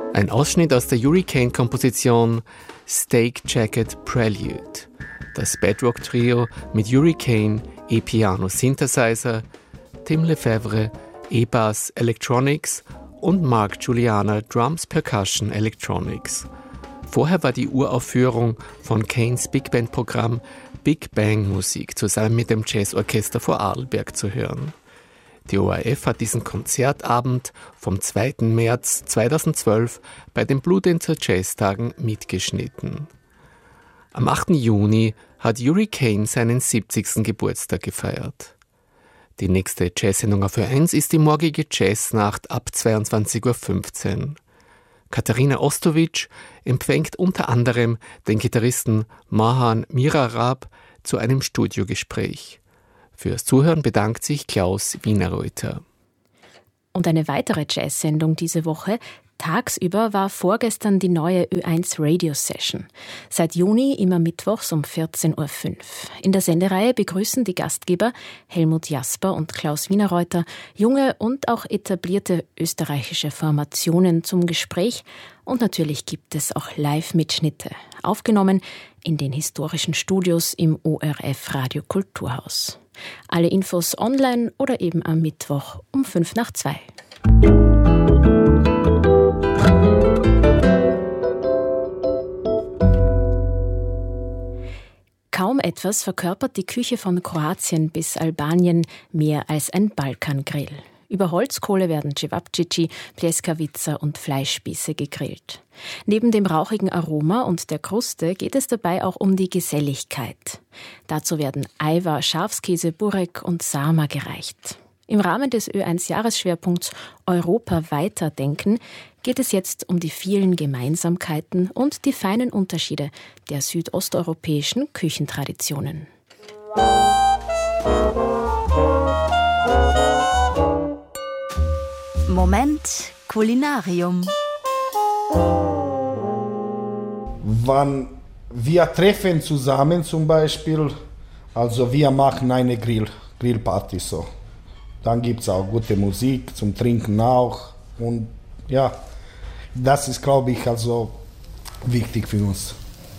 Ein Ausschnitt aus der Hurricane-Komposition Steak Jacket Prelude. Das Bedrock-Trio mit Hurricane, E-Piano Synthesizer, Tim Lefebvre, E-Bass Electronics und Mark Juliana Drums Percussion Electronics. Vorher war die Uraufführung von Kanes Big Band-Programm Big Bang Musik zusammen mit dem Jazzorchester Vorarlberg zu hören. Die ORF hat diesen Konzertabend vom 2. März 2012 bei den Bludenzer Jazztagen mitgeschnitten. Am 8. Juni hat Hurricane seinen 70. Geburtstag gefeiert. Die nächste Jazz-Sendung auf Ö1 ist die morgige Jazznacht ab 22.15 Uhr. Katharina Ostowitsch empfängt unter anderem den Gitarristen Mahan Mirarab zu einem Studiogespräch. Fürs Zuhören bedankt sich Klaus Wienerreuter. Und eine weitere Jazz-Sendung diese Woche. Tagsüber war vorgestern die neue Ö1 Radio Session. Seit Juni immer mittwochs um 14.05 Uhr. In der Sendereihe begrüßen die Gastgeber Helmut Jasper und Klaus Wienerreuter junge und auch etablierte österreichische Formationen zum Gespräch. Und natürlich gibt es auch Live-Mitschnitte, aufgenommen in den historischen Studios im ORF Radio Kulturhaus. Alle Infos online oder eben am Mittwoch um 1:55. Kaum etwas verkörpert die Küche von Kroatien bis Albanien mehr als ein Balkangrill. Über Holzkohle werden Cevapcici, Pljeskavica und Fleischspieße gegrillt. Neben dem rauchigen Aroma und der Kruste geht es dabei auch um die Geselligkeit. Dazu werden Ajvar, Schafskäse, Burek und Sarma gereicht. Im Rahmen des Ö1-Jahresschwerpunkts Europa weiterdenken geht es jetzt um die vielen Gemeinsamkeiten und die feinen Unterschiede der südosteuropäischen Küchentraditionen. Moment Kulinarium. Wann wir treffen zusammen zum Beispiel, also wir machen eine Grillparty so. Dann gibt es auch gute Musik zum Trinken auch und ja, das ist, glaube ich, also wichtig für uns.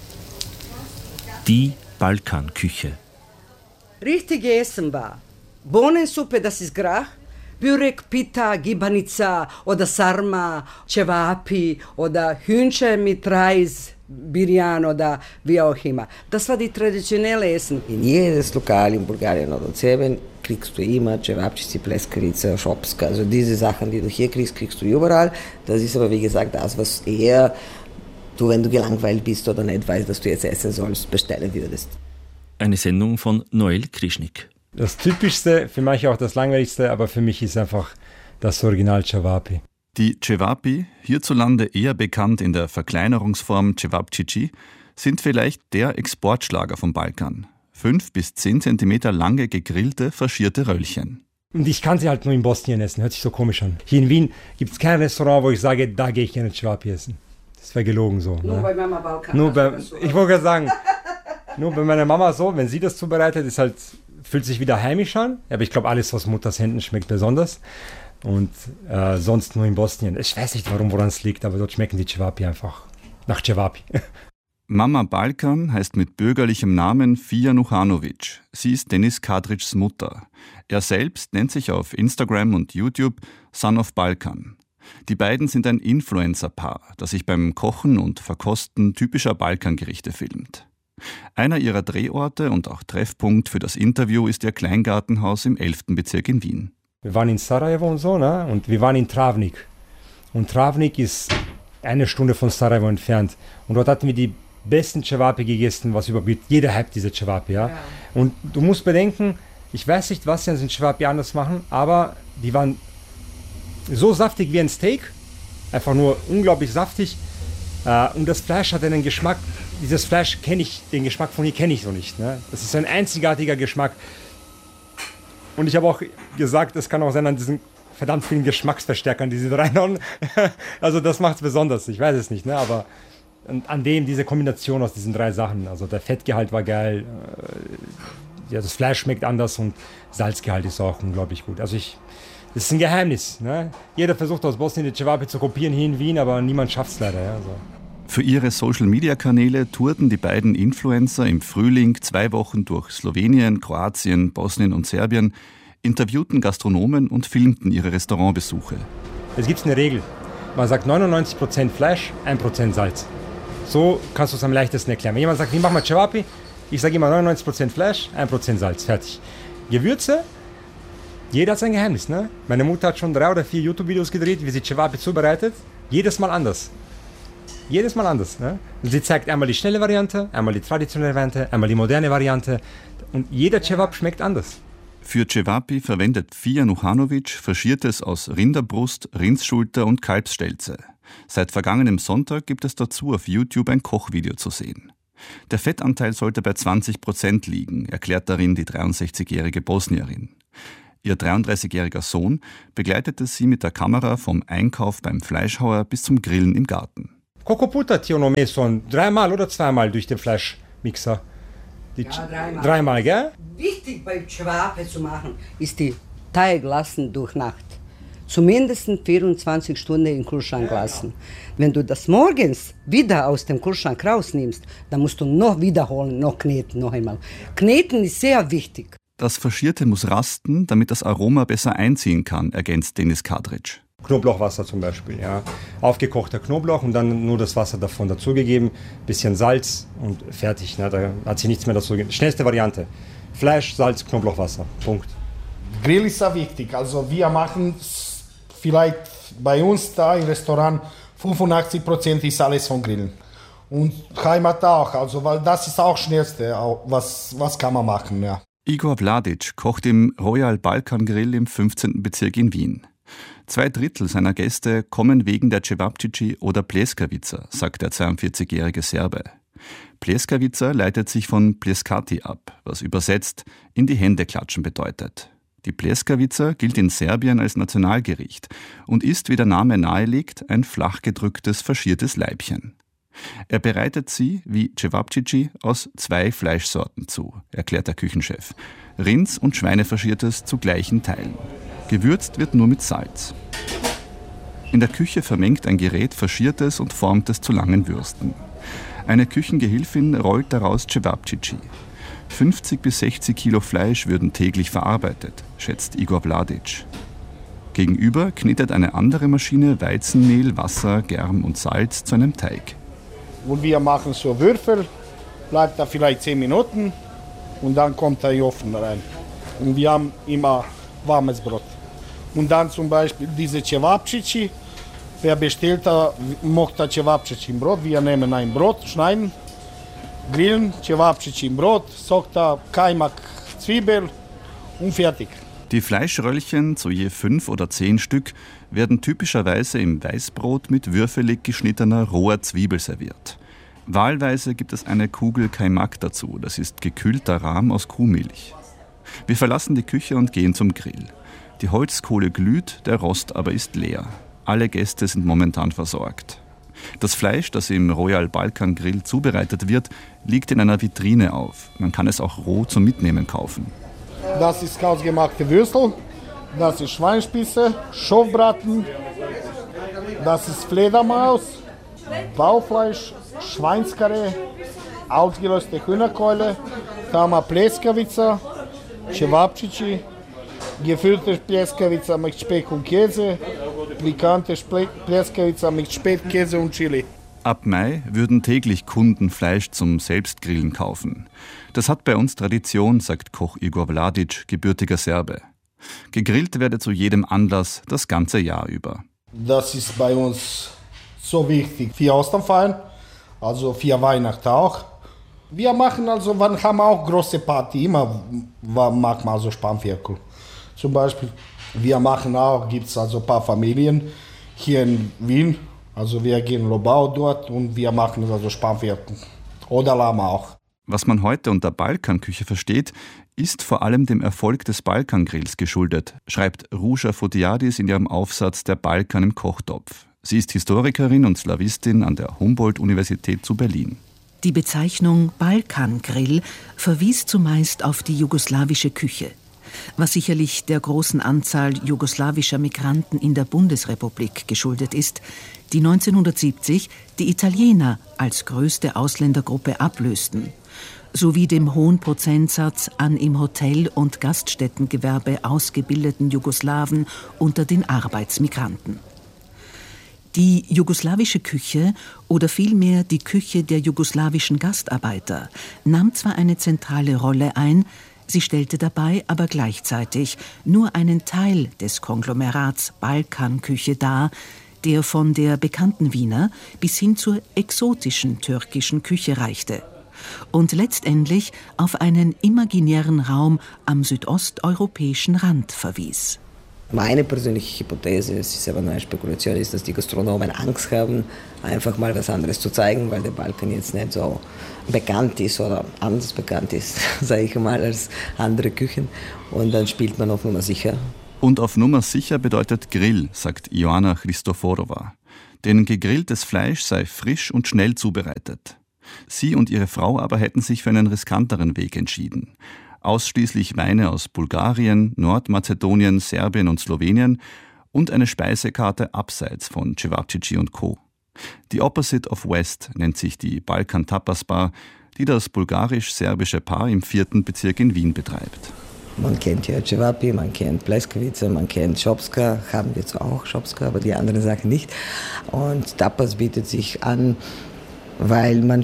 Die Balkanküche. Richtige Essen war Bohnensuppe, das ist Grach, Burek, Pita, Gibanica oder Sarma, Cevapi oder Hühnchen mit Reis, Birjan oder wie auch immer. Das war die traditionelle Essen. In jedes Lokal in Bulgarien oder Serbien kriegst du immer Cevapcici, Pljeskavica, Schopska. Also diese Sachen, die du hier kriegst, kriegst du überall. Das ist aber, wie gesagt, das, was eher du, wenn du gelangweilt bist oder nicht weißt, dass du jetzt essen sollst, bestellen würdest. Eine Sendung von Noel Krischnik. Das Typischste, für manche auch das Langweiligste, aber für mich ist einfach das Original Cevapi. Die Cevapi, hierzulande eher bekannt in der Verkleinerungsform Cevapcici, sind vielleicht der Exportschlager vom Balkan. 5 bis 10 Zentimeter lange gegrillte, faschierte Röllchen. Und ich kann sie halt nur in Bosnien essen, hört sich so komisch an. Hier in Wien gibt es kein Restaurant, wo ich sage, da gehe ich gerne Cevapi essen. Das wäre gelogen so. Nur ne? bei Mama Balkan. Ich wollte gerade sagen, nur bei meiner Mama so, wenn sie das zubereitet, ist halt, fühlt sich wieder heimisch an. Aber ich glaube, alles aus Mutters Händen schmeckt besonders. Und sonst nur in Bosnien. Ich weiß nicht, woran es liegt, aber dort schmecken die Cevapi einfach nach Cevapi. Mama Balkan heißt mit bürgerlichem Namen Fia Nuhanovic. Sie ist Denis Kadrics Mutter. Er selbst nennt sich auf Instagram und YouTube Son of Balkan. Die beiden sind ein Influencer-Paar, das sich beim Kochen und Verkosten typischer Balkangerichte filmt. Einer ihrer Drehorte und auch Treffpunkt für das Interview ist ihr Kleingartenhaus im 11. Bezirk in Wien. Wir waren in Sarajevo und so, ne? Und wir waren in Travnik. Und Travnik ist 1 Stunde von Sarajevo entfernt. Und dort hatten wir die besten Cevapi gegessen, was überhaupt gibt. Jeder hypt diese Cevapi, ja. Und du musst bedenken, ich weiß nicht, was sie an den Cevapi anders machen, aber die waren so saftig wie ein Steak. Einfach nur unglaublich saftig. Und das Fleisch hat einen Geschmack, dieses Fleisch den Geschmack von hier kenne ich so nicht. Ne? Das ist ein einzigartiger Geschmack. Und ich habe auch gesagt, es kann auch sein an diesen verdammt vielen Geschmacksverstärkern, die sie da reinhauen. Also das macht es besonders, ich weiß es nicht, ne? Aber an diese Kombination aus diesen 3 Sachen, also der Fettgehalt war geil, ja, das Fleisch schmeckt anders und Salzgehalt ist auch unglaublich gut. Also Das ist ein Geheimnis. Ne? Jeder versucht aus Bosnien die Cevapi zu kopieren hier in Wien, aber niemand schafft es leider. Ja, so. Für ihre Social-Media-Kanäle tourten die beiden Influencer im Frühling 2 Wochen durch Slowenien, Kroatien, Bosnien und Serbien, interviewten Gastronomen und filmten ihre Restaurantbesuche. Es gibt eine Regel. Man sagt 99% Fleisch, 1% Salz. So kannst du es am leichtesten erklären. Wenn jemand sagt, wie machen wir Cevapi? Ich sage immer 99% Fleisch, 1% Salz. Fertig. Gewürze? Jeder hat sein Geheimnis. Ne? Meine Mutter hat schon 3 oder 4 YouTube-Videos gedreht, wie sie Cevapi zubereitet. Jedes Mal anders. Jedes Mal anders. Ne? Sie zeigt einmal die schnelle Variante, einmal die traditionelle Variante, einmal die moderne Variante. Und jeder Cevapi schmeckt anders. Für Cevapi verwendet Fia Nuhanovic Faschiertes aus Rinderbrust, Rindsschulter und Kalbsstelze. Seit vergangenem Sonntag gibt es dazu auf YouTube ein Kochvideo zu sehen. Der Fettanteil sollte bei 20% liegen, erklärt darin die 63-jährige Bosnierin. Ihr 33-jähriger Sohn begleitete sie mit der Kamera vom Einkauf beim Fleischhauer bis zum Grillen im Garten. Koliko puta ti ono meso? 3-mal oder 2-mal durch den Fleischmixer? Dreimal, gell? Wichtig bei Cevapi zu machen, ist die Teig lassen durch Nacht. Zumindest 24 Stunden im Kühlschrank lassen. Wenn du das morgens wieder aus dem Kühlschrank rausnimmst, dann musst du noch wiederholen, noch kneten, noch einmal. Kneten ist sehr wichtig. Das Faschierte muss rasten, damit das Aroma besser einziehen kann, ergänzt Denis Kadric. Knoblauchwasser zum Beispiel, ja. Aufgekochter Knoblauch und dann nur das Wasser davon dazugegeben, bisschen Salz und fertig. Ne? Da hat sich nichts mehr dazu gegeben. Schnellste Variante. Fleisch, Salz, Knoblauchwasser. Punkt. Grill ist sehr wichtig. Also wir machen vielleicht bei uns da im Restaurant 85% ist alles von Grillen. Und Heimat auch, also weil das ist auch das Schnellste, was kann man machen, ja. Igor Vladic kocht im Royal Balkan Grill im 15. Bezirk in Wien. 2/3 seiner Gäste kommen wegen der Cevapcici oder Pljeskavica, sagt der 42-jährige Serbe. Pljeskavica leitet sich von Pljeskati ab, was übersetzt in die Hände klatschen bedeutet. Die Pljeskavica gilt in Serbien als Nationalgericht und ist, wie der Name nahelegt, ein flach gedrücktes, faschiertes Leibchen. Er bereitet sie, wie Cevapcici, aus 2 Fleischsorten zu, erklärt der Küchenchef. Rinds- und Schweinefaschiertes zu gleichen Teilen. Gewürzt wird nur mit Salz. In der Küche vermengt ein Gerät Faschiertes und formt es zu langen Würsten. Eine Küchengehilfin rollt daraus Cevapcici. 50 bis 60 Kilo Fleisch würden täglich verarbeitet, schätzt Igor Vladic. Gegenüber knetet eine andere Maschine Weizenmehl, Wasser, Germ und Salz zu einem Teig. Und wir machen so Würfel, bleibt da vielleicht 10 Minuten und dann kommt er in den Ofen rein. Und wir haben immer warmes Brot. Und dann zum Beispiel diese Cevapcici, wer bestellt, macht Cevapcici im Brot. Wir nehmen ein Brot, schneiden, grillen, Cevapcici im Brot, Sokta, Kajmak, Zwiebel und fertig. Die Fleischröllchen, so je 5 oder 10 Stück, werden typischerweise im Weißbrot mit würfelig geschnittener roher Zwiebel serviert. Wahlweise gibt es eine Kugel Kajmak dazu, das ist gekühlter Rahm aus Kuhmilch. Wir verlassen die Küche und gehen zum Grill. Die Holzkohle glüht, der Rost aber ist leer. Alle Gäste sind momentan versorgt. Das Fleisch, das im Royal Balkan Grill zubereitet wird, liegt in einer Vitrine auf. Man kann es auch roh zum Mitnehmen kaufen. Das ist hausgemachte Würstel, das ist Schweinspieße, Schafbraten, das ist Fledermaus, Baufleisch, Schweinskarree, ausgelöste Hühnerkeule, Tama Pljeskavica, Cevapcici, gefüllte Pljeskavica mit Speck und Käse, pikante Pljeskavica mit Speck, Käse und Chili. Ab Mai würden täglich Kunden Fleisch zum Selbstgrillen kaufen. Das hat bei uns Tradition, sagt Koch Igor Vladic, gebürtiger Serbe. Gegrillt werde zu jedem Anlass das ganze Jahr über. Das ist bei uns so wichtig. Für Osternfeiern, also für Weihnachten auch. Wir machen also, wann haben wir auch große Party, immer machen wir also Spanferkel. Zum Beispiel, wir machen auch, gibt es also ein paar Familien hier in Wien. Also wir gehen in Lobau dort und wir machen also Spanferkel. Oder Lama auch. Was man heute unter Balkanküche versteht, ist vor allem dem Erfolg des Balkangrills geschuldet, schreibt Ruja Fotiadis in ihrem Aufsatz Der Balkan im Kochtopf. Sie ist Historikerin und Slawistin an der Humboldt-Universität zu Berlin. Die Bezeichnung Balkangrill verwies zumeist auf die jugoslawische Küche. was sicherlich der großen Anzahl jugoslawischer Migranten in der Bundesrepublik geschuldet ist, die 1970 die Italiener als größte Ausländergruppe ablösten, sowie dem hohen Prozentsatz an im Hotel- und Gaststättengewerbe ausgebildeten Jugoslawen unter den Arbeitsmigranten. Die jugoslawische Küche oder vielmehr die Küche der jugoslawischen Gastarbeiter nahm zwar eine zentrale Rolle ein, sie stellte dabei aber gleichzeitig nur einen Teil des Konglomerats Balkanküche dar, der von der bekannten Wiener bis hin zur exotischen türkischen Küche reichte und letztendlich auf einen imaginären Raum am südosteuropäischen Rand verwies. Meine persönliche Hypothese, es ist aber nur eine Spekulation, ist, dass die Gastronomen Angst haben, einfach mal was anderes zu zeigen, weil der Balkan jetzt nicht so bekannt ist oder anders bekannt ist, sage ich mal, als andere Küchen. Und dann spielt man auf Nummer sicher. Und auf Nummer sicher bedeutet Grill, sagt Ioana Christoforova. Denn gegrilltes Fleisch sei frisch und schnell zubereitet. Sie und ihre Frau aber hätten sich für einen riskanteren Weg entschieden. Ausschließlich Weine aus Bulgarien, Nordmazedonien, Serbien und Slowenien und eine Speisekarte abseits von Cevapcici und Co. Die Opposite of West nennt sich die Balkan Tapas Bar, die das bulgarisch-serbische Paar im 4. Bezirk in Wien betreibt. Man kennt ja Cevapi, man kennt Pleskavica, man kennt Shopska, haben wir zwar auch Shopska, aber die anderen Sachen nicht. Und Tapas bietet sich an, weil man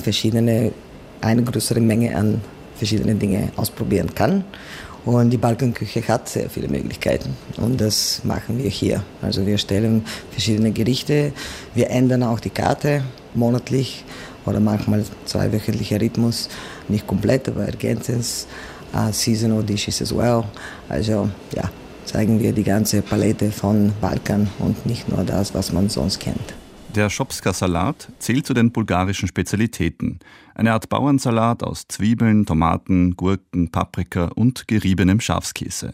eine größere Menge an verschiedene Dinge ausprobieren kann. Und die Balkanküche hat sehr viele Möglichkeiten. Und das machen wir hier. Also wir stellen verschiedene Gerichte. Wir ändern auch die Karte monatlich oder manchmal 2-wöchentlicher Rhythmus. Nicht komplett, aber ergänzen es. Seasonal dishes as well. Also ja, zeigen wir die ganze Palette von Balkan und nicht nur das, was man sonst kennt. Der Shopska-Salat zählt zu den bulgarischen Spezialitäten. Eine Art Bauernsalat aus Zwiebeln, Tomaten, Gurken, Paprika und geriebenem Schafskäse.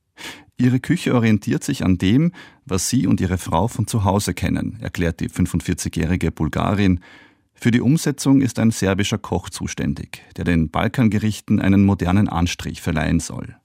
Ihre Küche orientiert sich an dem, was sie und ihre Frau von zu Hause kennen, erklärt die 45-jährige Bulgarin. Für die Umsetzung ist ein serbischer Koch zuständig, der den Balkangerichten einen modernen Anstrich verleihen soll.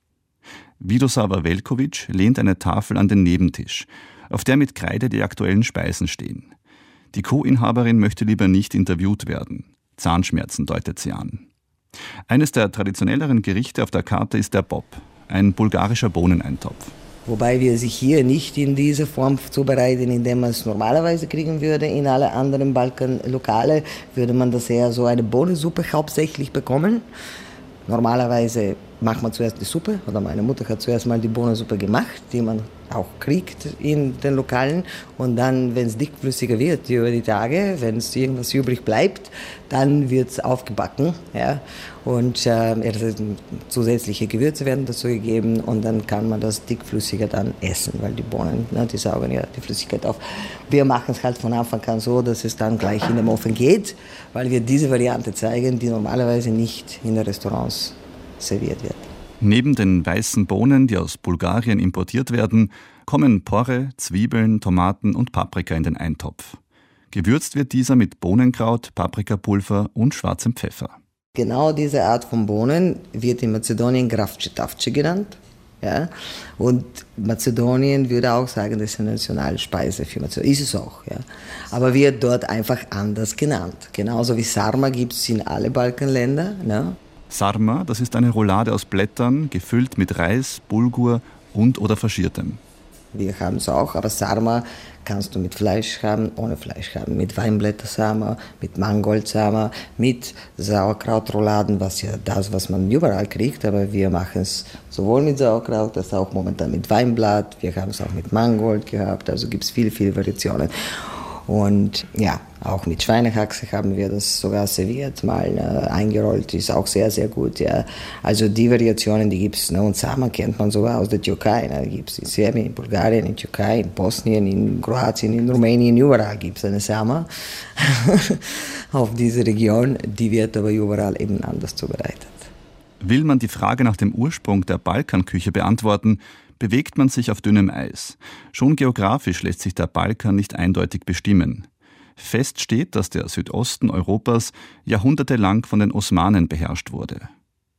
Vidosava Veljković lehnt eine Tafel an den Nebentisch, auf der mit Kreide die aktuellen Speisen stehen. Die Co-Inhaberin möchte lieber nicht interviewt werden. Zahnschmerzen deutet sie an. Eines der traditionelleren Gerichte auf der Karte ist der Bob, ein bulgarischer Bohneneintopf. Wobei wir sich hier nicht in dieser Form zubereiten, in der man es normalerweise kriegen würde. In alle anderen Balkanlokale würde man das eher so eine Bohnensuppe hauptsächlich bekommen. Normalerweise macht man zuerst die Suppe, oder meine Mutter hat zuerst mal die Bohnensuppe gemacht, die man auch kriegt in den Lokalen. Und dann, wenn es dickflüssiger wird über die Tage, wenn es irgendwas übrig bleibt, dann wird es aufgebacken. Ja? Und zusätzliche Gewürze werden dazu gegeben und dann kann man das dickflüssiger dann essen, weil die Bohnen, die saugen ja die Flüssigkeit auf. Wir machen es halt von Anfang an so, dass es dann gleich in den Ofen geht, weil wir diese Variante zeigen, die normalerweise nicht in den Restaurants serviert wird. Neben den weißen Bohnen, die aus Bulgarien importiert werden, kommen Porre, Zwiebeln, Tomaten und Paprika in den Eintopf. Gewürzt wird dieser mit Bohnenkraut, Paprikapulver und schwarzem Pfeffer. Genau diese Art von Bohnen wird in Mazedonien Gravče genannt. Ja? Und Mazedonien würde auch sagen, das ist eine Nationalspeise für Mazedonien. Ist es auch. Ja? Aber wird dort einfach anders genannt. Genauso wie Sarma gibt es in alle Balkanländer. Ne? Sarma, das ist eine Roulade aus Blättern, gefüllt mit Reis, Bulgur und oder Faschiertem. Wir haben es auch, aber Sarma kannst du mit Fleisch haben, ohne Fleisch haben, mit Weinblättersarma, mit Mangoldsarma, mit Sauerkrautrouladen, was ja das, was man überall kriegt, aber wir machen es sowohl mit Sauerkraut, als auch momentan mit Weinblatt, wir haben es auch mit Mangold gehabt, also gibt es viele, viele Variationen. Und ja, auch mit Schweinehaxe haben wir das sogar serviert, mal eingerollt, ist auch sehr, sehr gut. Ja. Also die Variationen, die gibt es. Ne? Und Sarma kennt man sogar aus der Türkei. Ne? Die gibt es in Serbien, in Bulgarien, in Türkei, in Bosnien, in Kroatien, in Rumänien, überall gibt es eine Sarma. Auf diese Region, die wird aber überall eben anders zubereitet. Will man die Frage nach dem Ursprung der Balkanküche beantworten, bewegt man sich auf dünnem Eis. Schon geografisch lässt sich der Balkan nicht eindeutig bestimmen. Fest steht, dass der Südosten Europas jahrhundertelang von den Osmanen beherrscht wurde.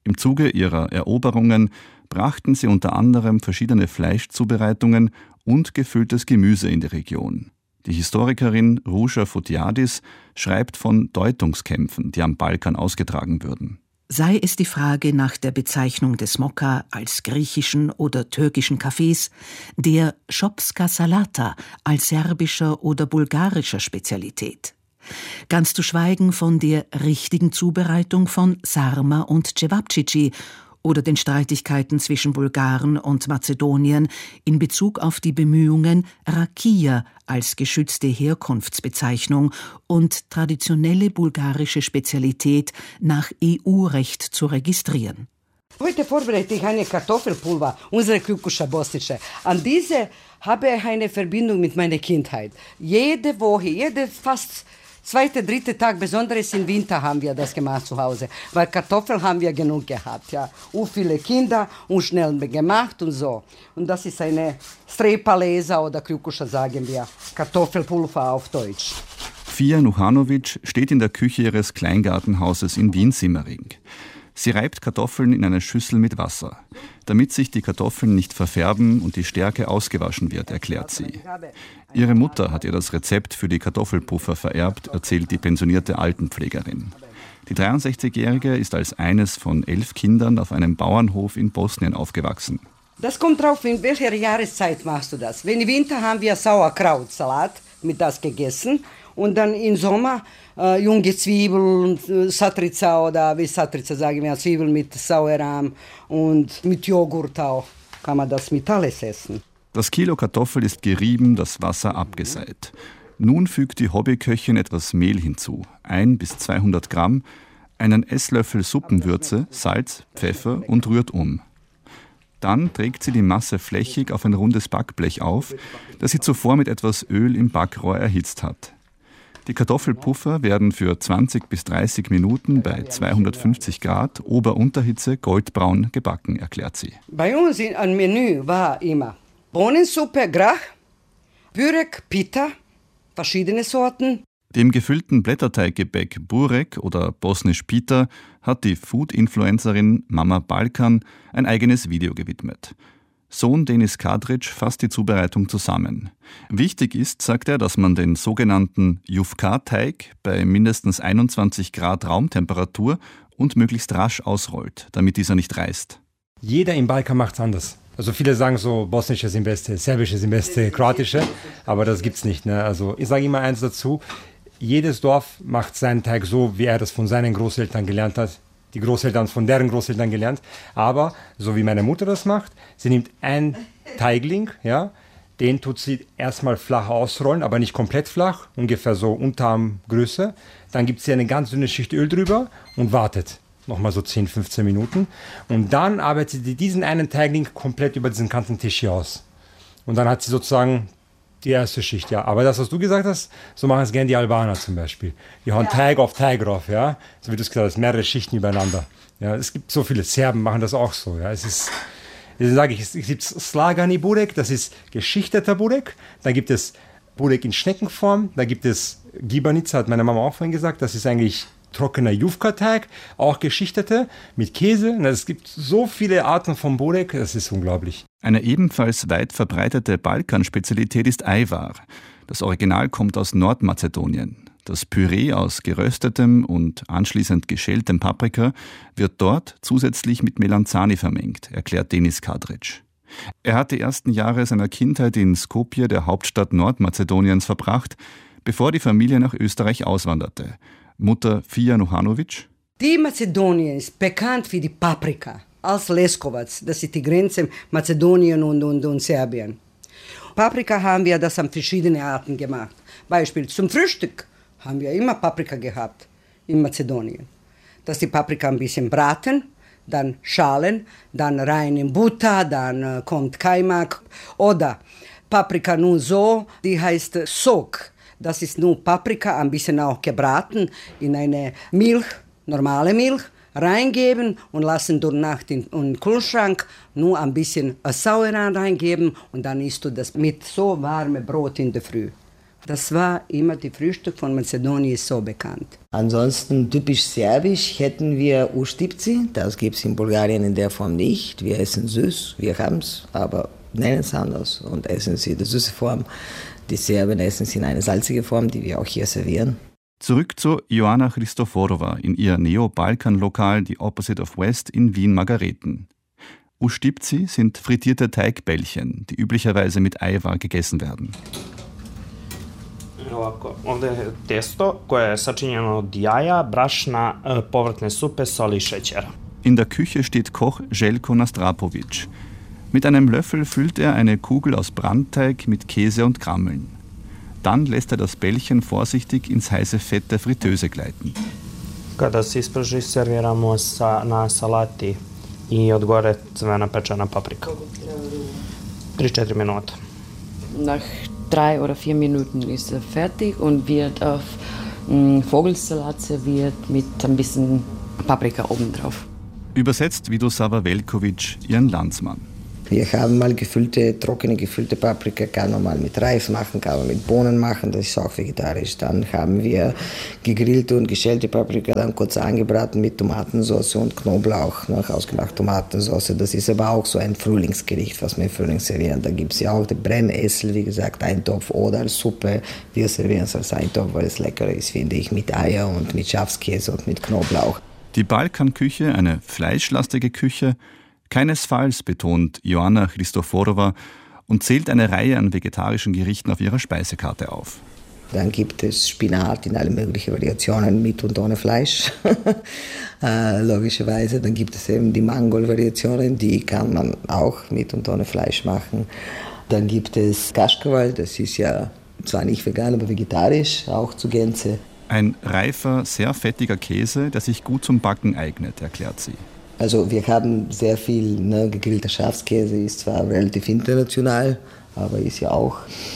Im Zuge ihrer Eroberungen brachten sie unter anderem verschiedene Fleischzubereitungen und gefülltes Gemüse in die Region. Die Historikerin Ruja Fotiadis schreibt von Deutungskämpfen, die am Balkan ausgetragen würden. Sei es die Frage nach der Bezeichnung des Mokka als griechischen oder türkischen Cafés, der Shopska Salata als serbischer oder bulgarischer Spezialität. Ganz zu schweigen von der richtigen Zubereitung von Sarma und Cevapcici oder den Streitigkeiten zwischen Bulgaren und Mazedoniern in Bezug auf die Bemühungen, Rakia als geschützte Herkunftsbezeichnung und traditionelle bulgarische Spezialität nach EU-Recht zu registrieren. Heute vorbereite ich eine Kartoffelpulver, unsere Kukuscha Bosnische. An diese habe ich eine Verbindung mit meiner Kindheit. Jede Woche, fast zweiter, dritter Tag, besonders im Winter haben wir das gemacht zu Hause, weil Kartoffeln haben wir genug gehabt, ja. Und viele Kinder und schnell gemacht und so. Und das ist eine Strepalesa oder Kukuscha, sagen wir, Kartoffelpulver auf Deutsch. Fia Nuhanovic steht in der Küche ihres Kleingartenhauses in Wien-Simmering. Sie reibt Kartoffeln in eine Schüssel mit Wasser. Damit sich die Kartoffeln nicht verfärben und die Stärke ausgewaschen wird, erklärt sie. Ihre Mutter hat ihr das Rezept für die Kartoffelpuffer vererbt, erzählt die pensionierte Altenpflegerin. Die 63-Jährige ist als eines von 11 Kindern auf einem Bauernhof in Bosnien aufgewachsen. Das kommt drauf, in welcher Jahreszeit machst du das. Wenn im Winter haben wir Sauerkrautsalat mit das gegessen. Und dann im Sommer junge Zwiebeln, Satrica oder wie Satrica sagen wir, Zwiebeln mit Sauerrahm und mit Joghurt auch. Kann man das mit alles essen. Das Kilo Kartoffel ist gerieben, das Wasser abgeseit. Nun fügt die Hobbyköchin etwas Mehl hinzu, 100 bis 200 Gramm, einen Esslöffel Suppenwürze, Salz, Pfeffer und rührt um. Dann trägt sie die Masse flächig auf ein rundes Backblech auf, das sie zuvor mit etwas Öl im Backrohr erhitzt hat. Die Kartoffelpuffer werden für 20 bis 30 Minuten bei 250 Grad Ober-Unterhitze goldbraun gebacken, erklärt sie. Bei uns im Menü war immer Bohnensuppe, Grach, Burek, Pita, verschiedene Sorten. Dem gefüllten Blätterteiggebäck Burek oder bosnisch Pita hat die Food-Influencerin Mama Balkan ein eigenes Video gewidmet. Sohn Denis Kadric fasst die Zubereitung zusammen. Wichtig ist, sagt er, dass man den sogenannten Jufka-Teig bei mindestens 21 Grad Raumtemperatur und möglichst rasch ausrollt, damit dieser nicht reißt. Jeder im Balkan macht es anders. Also viele sagen so, bosnische sind beste, serbische sind beste, kroatische, aber das gibt's nicht. Ne? Also ich sage immer eins dazu, jedes Dorf macht seinen Teig so, wie er das von seinen Großeltern gelernt hat. Die Großeltern von deren Großeltern gelernt. Aber so wie meine Mutter das macht, sie nimmt einen Teigling, ja, den tut sie erstmal flach ausrollen, aber nicht komplett flach, ungefähr so Unterarmgröße. Dann gibt sie eine ganz dünne Schicht Öl drüber und wartet nochmal so 10, 15 Minuten. Und dann arbeitet sie diesen einen Teigling komplett über diesen ganzen Tisch hier aus. Und dann hat sie sozusagen die erste Schicht, ja. Aber das, was du gesagt hast, so machen es gerne die Albaner zum Beispiel. Die hauen Teig auf Teig drauf, ja. So wie du es gesagt hast, mehrere Schichten übereinander. Ja, es gibt so viele Serben, machen das auch so, ja. Es gibt Slagani Burek, das ist geschichteter Burek. Dann gibt es Burek in Schneckenform. Da gibt es Gibanica, hat meine Mama auch vorhin gesagt. Das ist eigentlich trockener Jufka-Teig, auch geschichtete, mit Käse. Es gibt so viele Arten von Burek, das ist unglaublich. Eine ebenfalls weit verbreitete Balkanspezialität ist Ajvar. Das Original kommt aus Nordmazedonien. Das Püree aus geröstetem und anschließend geschältem Paprika wird dort zusätzlich mit Melanzani vermengt, erklärt Denis Kadric. Er hat die ersten Jahre seiner Kindheit in Skopje, der Hauptstadt Nordmazedoniens, verbracht, bevor die Familie nach Österreich auswanderte. Mutter Fia Nuhanovic. Die Mazedonien ist bekannt für die Paprika. Als Leskovac, das ist die Grenze Mazedonien und Serbien. Paprika haben wir das an verschiedene Arten gemacht. Beispiel zum Frühstück haben wir immer Paprika gehabt in Mazedonien. Dass die Paprika ein bisschen braten, dann schalen, dann rein in Butter, dann kommt Kaimak. Oder Paprika nur so, die heißt Sok. Das ist nur Paprika, ein bisschen auch gebraten in eine Milch, normale Milch, reingeben und lassen durch Nacht in den Kühlschrank, nur ein bisschen Sauerrahm reingeben und dann isst du das mit so warmem Brot in der Früh. Das war immer die Frühstück von Mazedonien so bekannt. Ansonsten typisch serbisch hätten wir Ustipci, das gibt es in Bulgarien in der Form nicht. Wir essen süß, wir haben es, aber nennen es anders und essen sie in der süße Form. Die Serben essen sie in eine salzige Form, die wir auch hier servieren. Zurück zu Joanna Christoforova in ihr Neo-Balkan-Lokal The Opposite of West in Wien-Margareten. Ustipci sind frittierte Teigbällchen, die üblicherweise mit Ajvar gegessen werden. Ovdje je testo koje je sačinjeno od jaja, brašna, povrtne supe, soli i šećera. In der Küche steht Koch Željko Nastrapovic. Mit einem Löffel füllt er eine Kugel aus Brandteig mit Käse und Krammeln. Dann lässt er das Bällchen vorsichtig ins heiße Fett der Fritteuse gleiten. Kada se isprži, serviramo na salati i od gore crvena pečena paprika. 3-4 Minuten. Nach 3 oder 4 Minuten ist er fertig und wird auf Vogelsalat serviert mit ein bisschen Paprika obendrauf. Übersetzt Vidosava Velkovic ihren Landsmann. Wir haben mal trockene gefüllte Paprika, kann man mal mit Reis machen, kann man mit Bohnen machen, das ist auch vegetarisch. Dann haben wir gegrillte und geschälte Paprika, dann kurz angebraten mit Tomatensauce und Knoblauch, ausgemacht Tomatensauce. Das ist aber auch so ein Frühlingsgericht, was wir im Frühling servieren. Da gibt es ja auch den Brennessel, wie gesagt, Eintopf oder als Suppe. Wir servieren es als Eintopf, weil es leckerer ist, finde ich, mit Eier und mit Schafskäse und mit Knoblauch. Die Balkanküche, eine fleischlastige Küche, keinesfalls, betont Joanna Christoforova und zählt eine Reihe an vegetarischen Gerichten auf ihrer Speisekarte auf. Dann gibt es Spinat in alle möglichen Variationen mit und ohne Fleisch, logischerweise. Dann gibt es eben die Mangol-Variationen, die kann man auch mit und ohne Fleisch machen. Dann gibt es Kaschkawal, das ist ja zwar nicht vegan, aber vegetarisch, auch zu Gänze. Ein reifer, sehr fettiger Käse, der sich gut zum Backen eignet, erklärt sie. Also wir haben sehr viel gegrillter Schafskäse, ist zwar relativ international, aber ist ja auch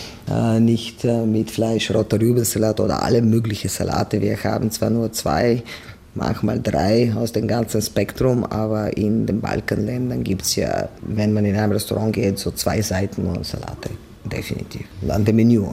nicht mit Fleisch, roter Rübensalat oder alle möglichen Salate. Wir haben zwar nur 2, manchmal 3 aus dem ganzen Spektrum, aber in den Balkanländern gibt es ja, wenn man in ein Restaurant geht, so 2 Seiten nur Salate. Definitiv. An dem Menü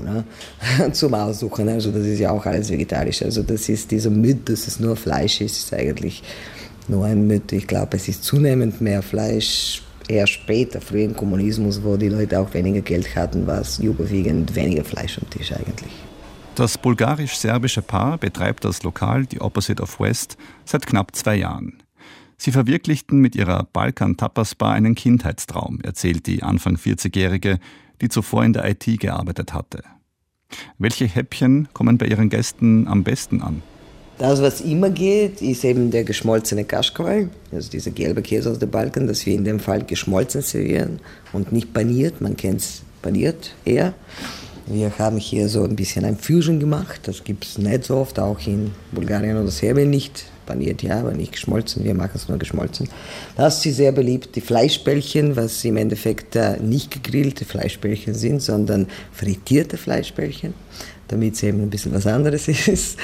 zum Aussuchen. Also das ist ja auch alles vegetarisch. Also das ist dieser Myth, dass es nur Fleisch ist eigentlich nur ein Myth. Ich glaube, es ist zunehmend mehr Fleisch. Eher später, früher im Kommunismus, wo die Leute auch weniger Geld hatten, war es überwiegend weniger Fleisch am Tisch eigentlich. Das bulgarisch-serbische Paar betreibt das Lokal The Opposite of West seit knapp 2 Jahren. Sie verwirklichten mit ihrer Balkan-Tapas-Bar einen Kindheitstraum, erzählt die Anfang 40-Jährige, die zuvor in der IT gearbeitet hatte. Welche Häppchen kommen bei ihren Gästen am besten an? Das, was immer geht, ist eben der geschmolzene Kaschkawal, also dieser gelbe Käse aus dem Balkan, das wir in dem Fall geschmolzen servieren und nicht paniert, man kennt es paniert eher. Wir haben hier so ein bisschen ein Fusion gemacht, das gibt es nicht so oft, auch in Bulgarien oder Serbien nicht. Paniert ja, aber nicht geschmolzen, wir machen es nur geschmolzen. Das ist sehr beliebt, die Fleischbällchen, was im Endeffekt nicht gegrillte Fleischbällchen sind, sondern frittierte Fleischbällchen, damit es eben ein bisschen was anderes ist.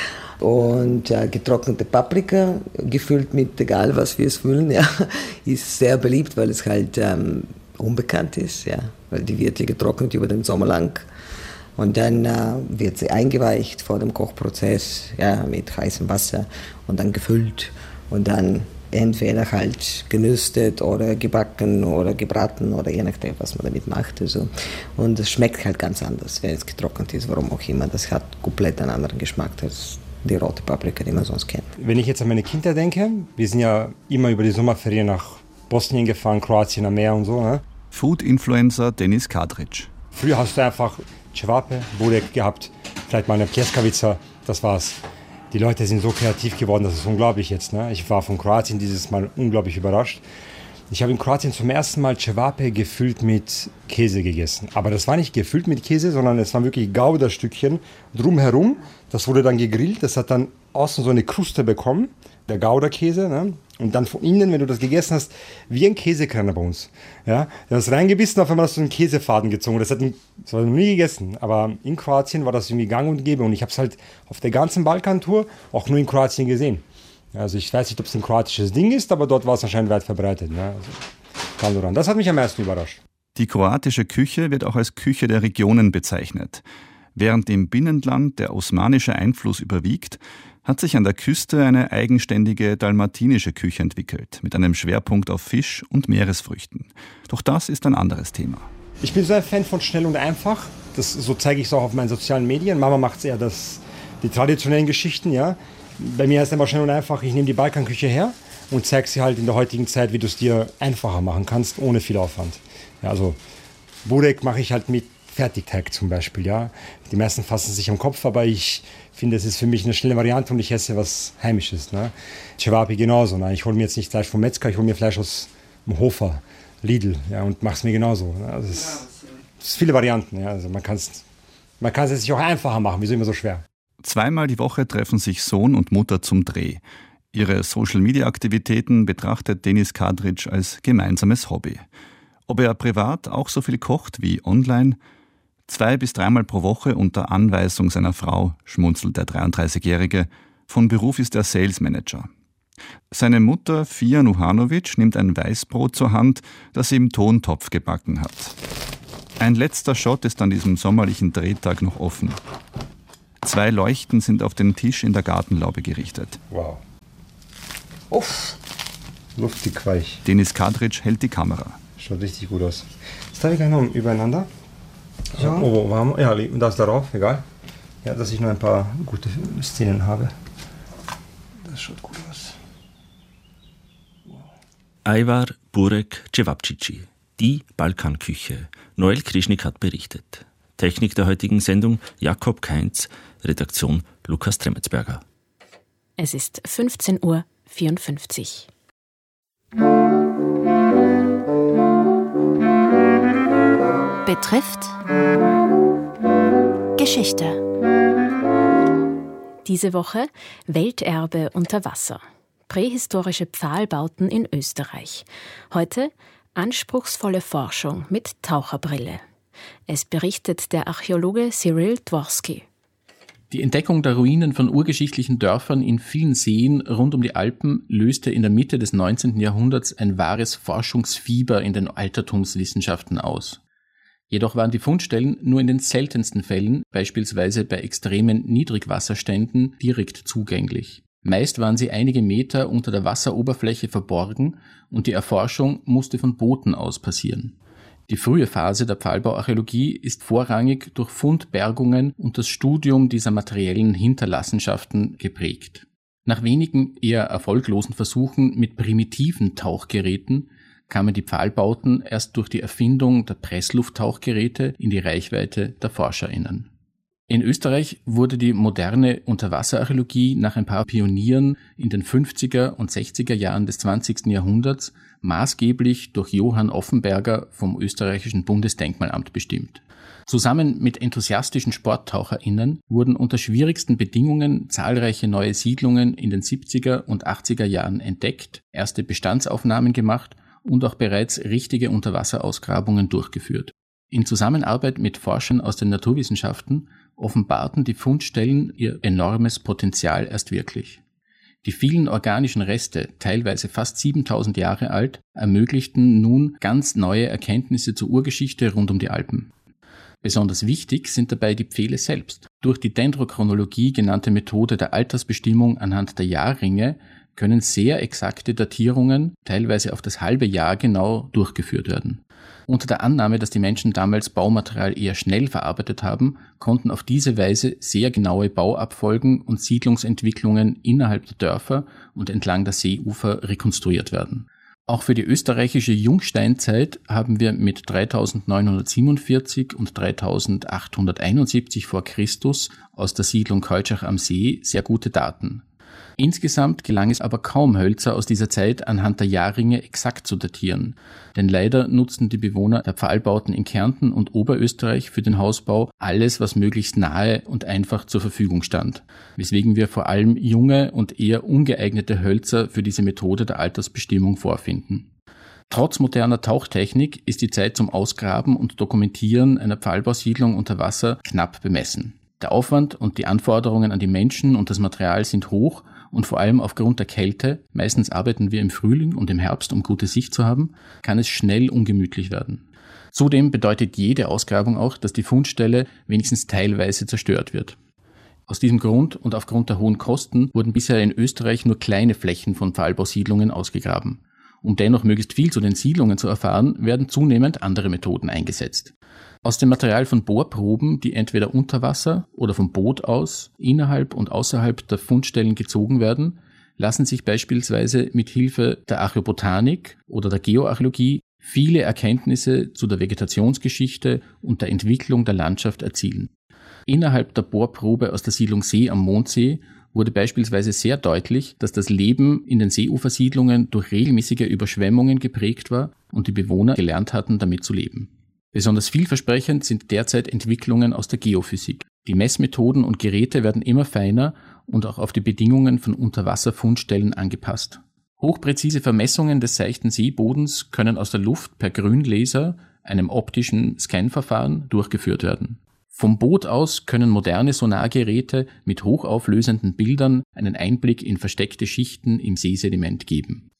Und getrocknete Paprika, gefüllt mit egal was wir es füllen, ja, ist sehr beliebt, weil es halt unbekannt ist, ja, weil die wird hier getrocknet über den Sommer lang. Und dann wird sie eingeweicht vor dem Kochprozess, ja, mit heißem Wasser und dann gefüllt und dann entweder halt genüstet oder gebacken oder gebraten oder je nachdem, was man damit macht. Also. Und es schmeckt halt ganz anders, wenn es getrocknet ist, warum auch immer. Das hat komplett einen anderen Geschmack als die rote Paprika, die man sonst kennt. Wenn ich jetzt an meine Kinder denke, wir sind ja immer über die Sommerferien nach Bosnien gefahren, Kroatien am Meer und so. Ne? Food-Influencer Denis Kadric. Früher hast du einfach Cevape, Burek gehabt, vielleicht mal eine Pljeskavica, das war's. Die Leute sind so kreativ geworden, das ist unglaublich jetzt. Ne? Ich war von Kroatien dieses Mal unglaublich überrascht. Ich habe in Kroatien zum ersten Mal Cevape gefüllt mit Käse gegessen. Aber das war nicht gefüllt mit Käse, sondern es waren wirklich Gouda-Stückchen drumherum. Das wurde dann gegrillt, das hat dann außen so eine Kruste bekommen, der Gouda-Käse. Ne? Und dann von innen, wenn du das gegessen hast, wie ein Käsekreiner bei uns. Ja? Du hast reingebissen, auf einmal hast du einen Käsefaden gezogen. Das war noch nie gegessen. Aber in Kroatien war das irgendwie gang und gäbe. Und ich habe es halt auf der ganzen Balkantour auch nur in Kroatien gesehen. Also ich weiß nicht, ob es ein kroatisches Ding ist, aber dort war es anscheinend weit verbreitet. Ne? Also, das hat mich am meisten überrascht. Die kroatische Küche wird auch als Küche der Regionen bezeichnet. Während im Binnenland der osmanische Einfluss überwiegt, hat sich an der Küste eine eigenständige dalmatinische Küche entwickelt, mit einem Schwerpunkt auf Fisch und Meeresfrüchten. Doch das ist ein anderes Thema. Ich bin so ein Fan von schnell und einfach. So zeige ich es auch auf meinen sozialen Medien. Mama macht eher die traditionellen Geschichten. Ja. Bei mir ist es immer schnell und einfach. Ich nehme die Balkanküche her und zeige sie halt in der heutigen Zeit, wie du es dir einfacher machen kannst, ohne viel Aufwand. Ja, also Burek mache ich halt mit Fertigteig zum Beispiel. Ja. Die meisten fassen sich am Kopf, aber ich finde, es ist für mich eine schnelle Variante und ich esse was Heimisches. Ne? Cevapi genauso. Ne? Ich hole mir jetzt nicht Fleisch vom Metzger, ich hole mir Fleisch aus dem Hofer, Lidl, ja, und mache es mir genauso. Ne? Also es ist viele Varianten. Ja? Also man kann es sich auch einfacher machen. Wieso immer so schwer? 2-mal die Woche treffen sich Sohn und Mutter zum Dreh. Ihre Social-Media-Aktivitäten betrachtet Denis Kadric als gemeinsames Hobby. Ob er privat auch so viel kocht wie online? 2- bis 3-mal pro Woche unter Anweisung seiner Frau, schmunzelt der 33-Jährige. Von Beruf ist er Sales Manager. Seine Mutter, Fia Nuhanovic, nimmt ein Weißbrot zur Hand, das sie im Tontopf gebacken hat. Ein letzter Shot ist an diesem sommerlichen Drehtag noch offen. 2 Leuchten sind auf den Tisch in der Gartenlaube gerichtet. Wow. Uff, luftig weich. Denis Kadric hält die Kamera. Schaut richtig gut aus. Jetzt habe ich gleich noch übereinander. So. Oh, warm. Ja, das darauf, egal. Ja, dass ich noch ein paar gute Szenen habe. Das schaut gut aus. Wow. Ajvar, Burek, Cevapcici. Die Balkanküche. Noel Krischnik hat berichtet. Technik der heutigen Sendung Jakob Kainz, Redaktion Lukas Tremetsberger. Es ist 15:54 Uhr. Betrifft Geschichte. Diese Woche Welterbe unter Wasser. Prähistorische Pfahlbauten in Österreich. Heute anspruchsvolle Forschung mit Taucherbrille. Es berichtet der Archäologe Cyril Dworsky. Die Entdeckung der Ruinen von urgeschichtlichen Dörfern in vielen Seen rund um die Alpen löste in der Mitte des 19. Jahrhunderts ein wahres Forschungsfieber in den Altertumswissenschaften aus. Jedoch waren die Fundstellen nur in den seltensten Fällen, beispielsweise bei extremen Niedrigwasserständen, direkt zugänglich. Meist waren sie einige Meter unter der Wasseroberfläche verborgen und die Erforschung musste von Booten aus passieren. Die frühe Phase der Pfahlbauarchäologie ist vorrangig durch Fundbergungen und das Studium dieser materiellen Hinterlassenschaften geprägt. Nach wenigen eher erfolglosen Versuchen mit primitiven Tauchgeräten kamen die Pfahlbauten erst durch die Erfindung der Presslufttauchgeräte in die Reichweite der ForscherInnen. In Österreich wurde die moderne Unterwasserarchäologie nach ein paar Pionieren in den 50er und 60er Jahren des 20. Jahrhunderts maßgeblich durch Johann Offenberger vom österreichischen Bundesdenkmalamt bestimmt. Zusammen mit enthusiastischen SporttaucherInnen wurden unter schwierigsten Bedingungen zahlreiche neue Siedlungen in den 70er und 80er Jahren entdeckt, erste Bestandsaufnahmen gemacht und auch bereits richtige Unterwasserausgrabungen durchgeführt. In Zusammenarbeit mit Forschern aus den Naturwissenschaften offenbarten die Fundstellen ihr enormes Potenzial erst wirklich. Die vielen organischen Reste, teilweise fast 7000 Jahre alt, ermöglichten nun ganz neue Erkenntnisse zur Urgeschichte rund um die Alpen. Besonders wichtig sind dabei die Pfähle selbst. Durch die Dendrochronologie genannte Methode der Altersbestimmung anhand der Jahrringe können sehr exakte Datierungen, teilweise auf das halbe Jahr genau, durchgeführt werden. Unter der Annahme, dass die Menschen damals Baumaterial eher schnell verarbeitet haben, konnten auf diese Weise sehr genaue Bauabfolgen und Siedlungsentwicklungen innerhalb der Dörfer und entlang der Seeufer rekonstruiert werden. Auch für die österreichische Jungsteinzeit haben wir mit 3947 und 3871 vor Christus aus der Siedlung Keutschach am See sehr gute Daten. Insgesamt gelang es aber kaum, Hölzer aus dieser Zeit anhand der Jahrringe exakt zu datieren, denn leider nutzten die Bewohner der Pfahlbauten in Kärnten und Oberösterreich für den Hausbau alles, was möglichst nahe und einfach zur Verfügung stand, weswegen wir vor allem junge und eher ungeeignete Hölzer für diese Methode der Altersbestimmung vorfinden. Trotz moderner Tauchtechnik ist die Zeit zum Ausgraben und Dokumentieren einer Pfahlbausiedlung unter Wasser knapp bemessen. Der Aufwand und die Anforderungen an die Menschen und das Material sind hoch und vor allem aufgrund der Kälte, meistens arbeiten wir im Frühling und im Herbst, um gute Sicht zu haben, kann es schnell ungemütlich werden. Zudem bedeutet jede Ausgrabung auch, dass die Fundstelle wenigstens teilweise zerstört wird. Aus diesem Grund und aufgrund der hohen Kosten wurden bisher in Österreich nur kleine Flächen von Pfahlbausiedlungen ausgegraben. Um dennoch möglichst viel zu den Siedlungen zu erfahren, werden zunehmend andere Methoden eingesetzt. Aus dem Material von Bohrproben, die entweder unter Wasser oder vom Boot aus innerhalb und außerhalb der Fundstellen gezogen werden, lassen sich beispielsweise mit Hilfe der Archäobotanik oder der Geoarchäologie viele Erkenntnisse zu der Vegetationsgeschichte und der Entwicklung der Landschaft erzielen. Innerhalb der Bohrprobe aus der Siedlung See am Mondsee wurde beispielsweise sehr deutlich, dass das Leben in den Seeufersiedlungen durch regelmäßige Überschwemmungen geprägt war und die Bewohner gelernt hatten, damit zu leben. Besonders vielversprechend sind derzeit Entwicklungen aus der Geophysik. Die Messmethoden und Geräte werden immer feiner und auch auf die Bedingungen von Unterwasserfundstellen angepasst. Hochpräzise Vermessungen des seichten Seebodens können aus der Luft per Grünlaser, einem optischen Scanverfahren, durchgeführt werden. Vom Boot aus können moderne Sonargeräte mit hochauflösenden Bildern einen Einblick in versteckte Schichten im Seesediment geben.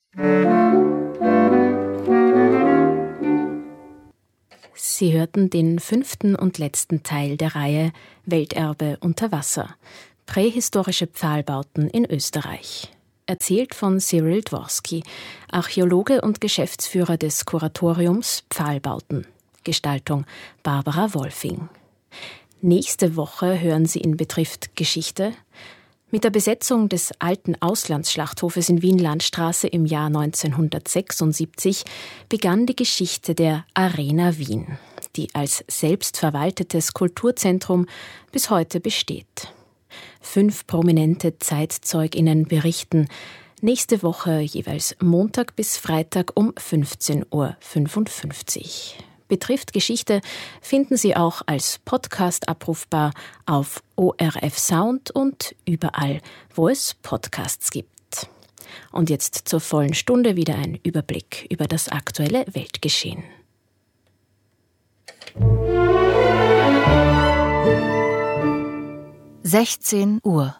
Sie hörten den 5. und letzten Teil der Reihe Welterbe unter Wasser – Prähistorische Pfahlbauten in Österreich. Erzählt von Cyril Dworsky, Archäologe und Geschäftsführer des Kuratoriums Pfahlbauten. Gestaltung Barbara Wolfing. Nächste Woche hören Sie in Betrifft Geschichte. Mit der Besetzung des alten Auslandsschlachthofes in Wien-Landstraße im Jahr 1976 begann die Geschichte der Arena Wien, die als selbstverwaltetes Kulturzentrum bis heute besteht. 5 prominente ZeitzeugInnen berichten nächste Woche jeweils Montag bis Freitag um 15:55 Uhr. Betrifft Geschichte finden Sie auch als Podcast abrufbar auf ORF Sound und überall, wo es Podcasts gibt. Und jetzt zur vollen Stunde wieder ein Überblick über das aktuelle Weltgeschehen. (16 Uhr)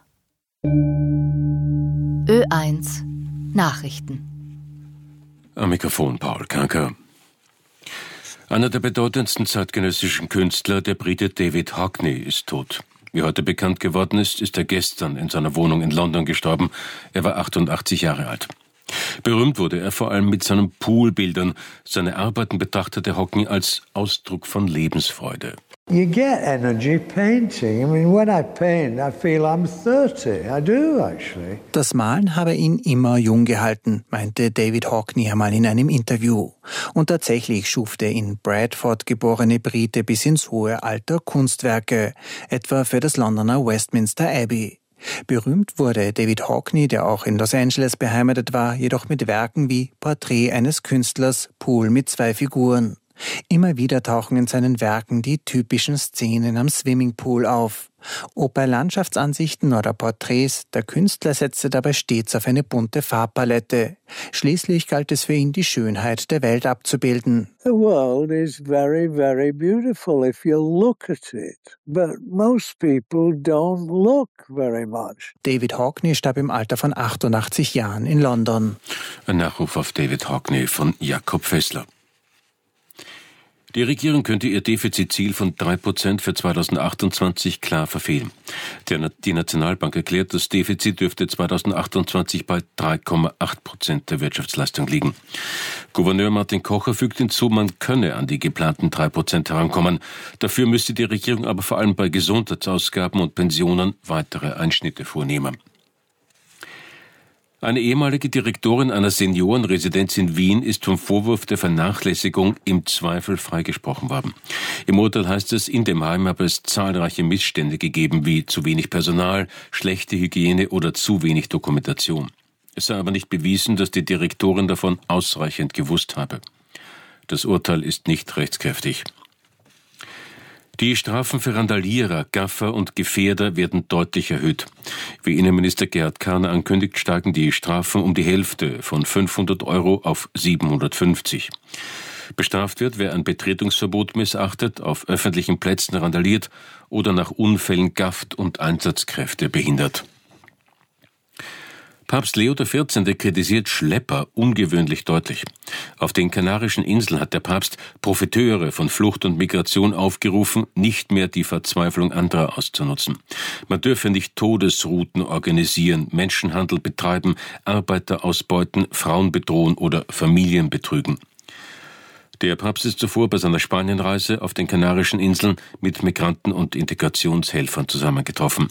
Ö1 Nachrichten. Am Mikrofon Paul Kanker. Einer der bedeutendsten zeitgenössischen Künstler, der Brite David Hockney, ist tot. Wie heute bekannt geworden ist, ist er gestern in seiner Wohnung in London gestorben. Er war 88 Jahre alt. Berühmt wurde er vor allem mit seinen Poolbildern. Seine Arbeiten betrachtete Hockney als Ausdruck von Lebensfreude. You get energy painting. I mean, when I paint, I feel I'm 30. I do, actually. Das Malen habe ihn immer jung gehalten, meinte David Hockney einmal in einem Interview. Und tatsächlich schuf der in Bradford geborene Brite bis ins hohe Alter Kunstwerke, etwa für das Londoner Westminster Abbey. Berühmt wurde David Hockney, der auch in Los Angeles beheimatet war, jedoch mit Werken wie Porträt eines Künstlers, Pool mit 2 Figuren. Immer wieder tauchen in seinen Werken die typischen Szenen am Swimmingpool auf. Ob bei Landschaftsansichten oder Porträts, der Künstler setzte dabei stets auf eine bunte Farbpalette. Schließlich galt es für ihn, die Schönheit der Welt abzubilden. The world is very, very beautiful if you look at it. But most people don't look very much. David Hockney starb im Alter von 88 Jahren in London. Ein Nachruf auf David Hockney von Jakob Fessler. Die Regierung könnte ihr Defizitziel von 3% für 2028 klar verfehlen. Die Nationalbank erklärt, das Defizit dürfte 2028 bei 3,8% der Wirtschaftsleistung liegen. Gouverneur Martin Kocher fügt hinzu, man könne an die geplanten 3% herankommen. Dafür müsste die Regierung aber vor allem bei Gesundheitsausgaben und Pensionen weitere Einschnitte vornehmen. Eine ehemalige Direktorin einer Seniorenresidenz in Wien ist vom Vorwurf der Vernachlässigung im Zweifel freigesprochen worden. Im Urteil heißt es, in dem Heim habe es zahlreiche Missstände gegeben, wie zu wenig Personal, schlechte Hygiene oder zu wenig Dokumentation. Es sei aber nicht bewiesen, dass die Direktorin davon ausreichend gewusst habe. Das Urteil ist nicht rechtskräftig. Die Strafen für Randalierer, Gaffer und Gefährder werden deutlich erhöht. Wie Innenminister Gerhard Kahner ankündigt, steigen die Strafen um die Hälfte von 500 € auf 750. Bestraft wird, wer ein Betretungsverbot missachtet, auf öffentlichen Plätzen randaliert oder nach Unfällen gafft und Einsatzkräfte behindert. Papst Leo XIV. Kritisiert Schlepper ungewöhnlich deutlich. Auf den Kanarischen Inseln hat der Papst Profiteure von Flucht und Migration aufgerufen, nicht mehr die Verzweiflung anderer auszunutzen. Man dürfe nicht Todesrouten organisieren, Menschenhandel betreiben, Arbeiter ausbeuten, Frauen bedrohen oder Familien betrügen. Der Papst ist zuvor bei seiner Spanienreise auf den Kanarischen Inseln mit Migranten und Integrationshelfern zusammengetroffen.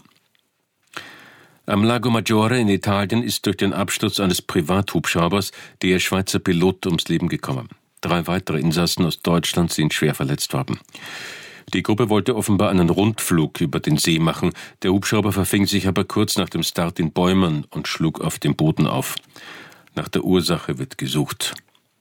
Am Lago Maggiore in Italien ist durch den Absturz eines Privathubschraubers der Schweizer Pilot ums Leben gekommen. 3 weitere Insassen aus Deutschland sind schwer verletzt worden. Die Gruppe wollte offenbar einen Rundflug über den See machen. Der Hubschrauber verfing sich aber kurz nach dem Start in Bäumen und schlug auf dem Boden auf. Nach der Ursache wird gesucht.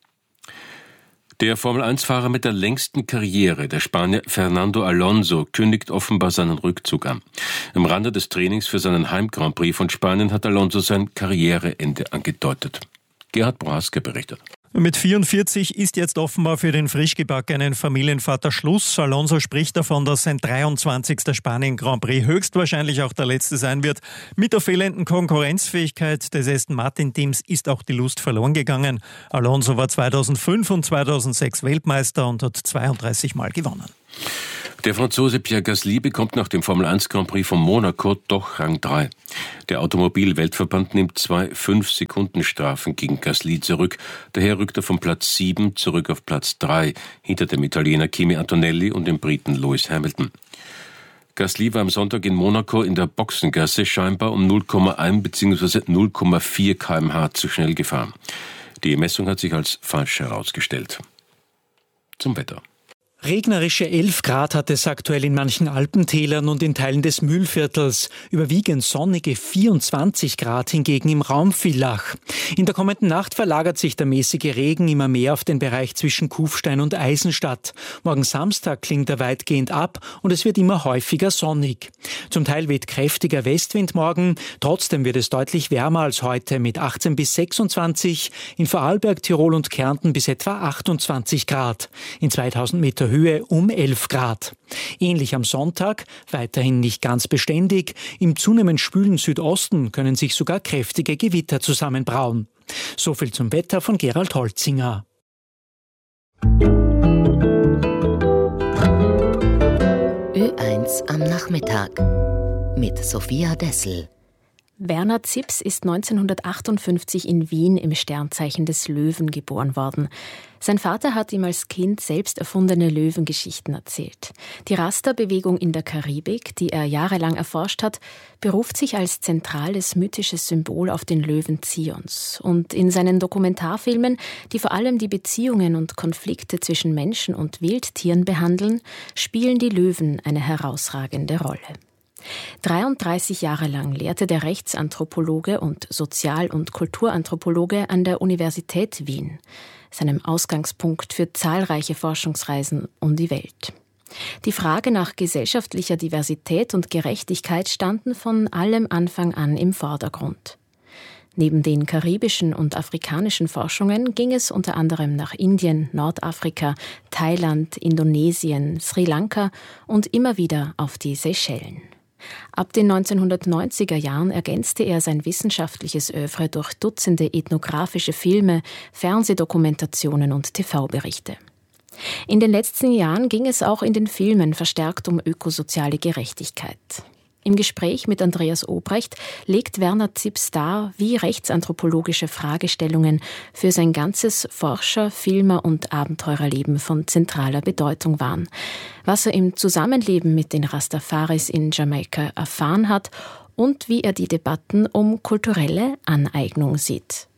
Der Formel-1-Fahrer mit der längsten Karriere, der Spanier Fernando Alonso, kündigt offenbar seinen Rückzug an. Am Rande des Trainings für seinen Heim-Grand Prix von Spanien hat Alonso sein Karriereende angedeutet. Gerhard Brohaske berichtet. Mit 44 ist jetzt offenbar für den frisch gebackenen Familienvater Schluss. Alonso spricht davon, dass sein 23. Spanien-Grand Prix höchstwahrscheinlich auch der letzte sein wird. Mit der fehlenden Konkurrenzfähigkeit des Aston Martin-Teams ist auch die Lust verloren gegangen. Alonso war 2005 und 2006 Weltmeister und hat 32 Mal gewonnen. Der Franzose Pierre Gasly bekommt nach dem Formel-1 Grand Prix von Monaco doch Rang 3. Der Automobil-Weltverband nimmt 2 5-Sekunden-Strafen gegen Gasly zurück. Daher rückt er von Platz 7 zurück auf Platz 3, hinter dem Italiener Kimi Antonelli und dem Briten Lewis Hamilton. Gasly war am Sonntag in Monaco in der Boxengasse scheinbar um 0,1 bzw. 0,4 km/h zu schnell gefahren. Die Messung hat sich als falsch herausgestellt. Zum Wetter. Regnerische 11 Grad hat es aktuell in manchen Alpentälern und in Teilen des Mühlviertels. Überwiegend sonnige 24 Grad hingegen im Raum Villach. In der kommenden Nacht verlagert sich der mäßige Regen immer mehr auf den Bereich zwischen Kufstein und Eisenstadt. Morgen Samstag klingt er weitgehend ab und es wird immer häufiger sonnig. Zum Teil weht kräftiger Westwind morgen. Trotzdem wird es deutlich wärmer als heute mit 18 bis 26. In Vorarlberg, Tirol und Kärnten bis etwa 28 Grad. In 2000 Meter Höhe um 11 Grad. Ähnlich am Sonntag, weiterhin nicht ganz beständig. Im zunehmend schwülen Südosten können sich sogar kräftige Gewitter zusammenbrauen. So viel zum Wetter von Gerald Holzinger. Ö1 am Nachmittag mit Sophia Dessel. Werner Zips ist 1958 in Wien im Sternzeichen des Löwen geboren worden. Sein Vater hat ihm als Kind selbst erfundene Löwengeschichten erzählt. Die Rasta-Bewegung in der Karibik, die er jahrelang erforscht hat, beruft sich als zentrales mythisches Symbol auf den Löwen Zions. Und in seinen Dokumentarfilmen, die vor allem die Beziehungen und Konflikte zwischen Menschen und Wildtieren behandeln, spielen die Löwen eine herausragende Rolle. 33 Jahre lang lehrte der Rechtsanthropologe und Sozial- und Kulturanthropologe an der Universität Wien, seinem Ausgangspunkt für zahlreiche Forschungsreisen um die Welt. Die Frage nach gesellschaftlicher Diversität und Gerechtigkeit standen von allem Anfang an im Vordergrund. Neben den karibischen und afrikanischen Forschungen ging es unter anderem nach Indien, Nordafrika, Thailand, Indonesien, Sri Lanka und immer wieder auf die Seychellen. Ab den 1990er Jahren ergänzte er sein wissenschaftliches Œuvre durch Dutzende ethnografische Filme, Fernsehdokumentationen und TV-Berichte. In den letzten Jahren ging es auch in den Filmen verstärkt um ökosoziale Gerechtigkeit. Im Gespräch mit Andreas Obrecht legt Werner Zips dar, wie rechtsanthropologische Fragestellungen für sein ganzes Forscher-, Filmer- und Abenteurerleben von zentraler Bedeutung waren, was er im Zusammenleben mit den Rastafaris in Jamaika erfahren hat und wie er die Debatten um kulturelle Aneignung sieht.